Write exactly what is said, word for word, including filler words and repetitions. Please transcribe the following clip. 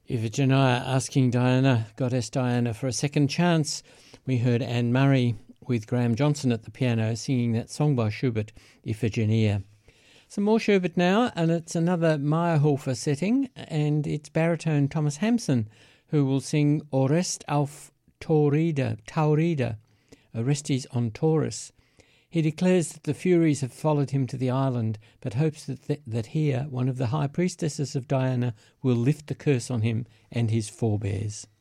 Iphigenia asking Diana, Goddess Diana, for a second chance. We heard Anne Murray with Graham Johnson at the piano singing that song by Schubert, Iphigenia. Some more Schubert now, and it's another Meyerhofer setting, and it's baritone Thomas Hampson who will sing Orest auf Taurida, Taurida, Orestes on Taurus. He declares that the Furies have followed him to the island, but hopes that, th- that here one of the high priestesses of Diana will lift the curse on him and his forebears.